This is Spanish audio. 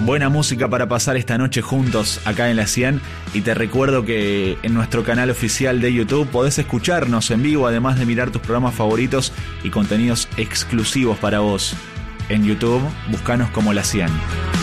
Buena música para pasar esta noche juntos acá en La 100. Y te recuerdo que en nuestro canal oficial de YouTube podés escucharnos en vivo, además de mirar tus programas favoritos y contenidos exclusivos para vos. En YouTube, buscanos como La 100.